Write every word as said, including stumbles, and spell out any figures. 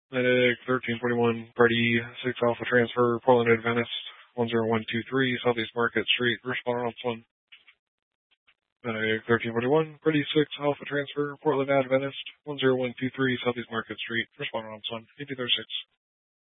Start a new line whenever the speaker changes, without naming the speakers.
Medic thirteen forty-one, Brady six Alpha Transfer, Portland Adventist, one zero one two three, Southeast Market Street, respond on one. Medic thirteen forty-one, Brady six Alpha Transfer, Portland Adventist, one zero one two three, Southeast Market Street, respond on one. eighty thirty-six.